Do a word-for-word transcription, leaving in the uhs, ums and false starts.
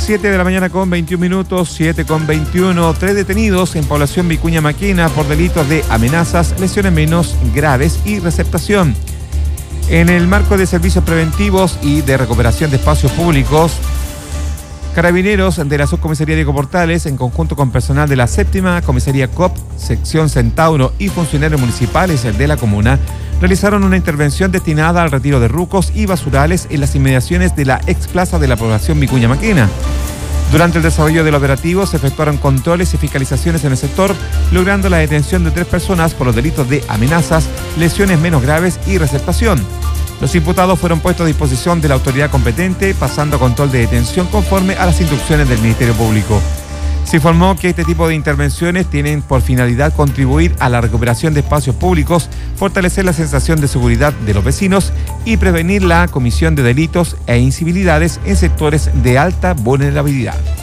siete de la mañana con veintiún minutos, siete con veintiuno. Tres detenidos en población Vicuña Maquena por delitos de amenazas, lesiones menos graves y receptación. En el marco de servicios preventivos y de recuperación de espacios públicos, Carabineros de la Subcomisaría Diego Portales, en conjunto con personal de la séptima Comisaría C O P, sección Centauro y funcionarios municipales de la comuna, realizaron una intervención destinada al retiro de rucos y basurales en las inmediaciones de la ex plaza de la población Vicuña Maquena. Durante el desarrollo del operativo se efectuaron controles y fiscalizaciones en el sector, logrando la detención de tres personas por los delitos de amenazas, lesiones menos graves y receptación. Los imputados fueron puestos a disposición de la autoridad competente, pasando a control de detención conforme a las instrucciones del Ministerio Público. Se informó que este tipo de intervenciones tienen por finalidad contribuir a la recuperación de espacios públicos, fortalecer la sensación de seguridad de los vecinos y prevenir la comisión de delitos e incivilidades en sectores de alta vulnerabilidad.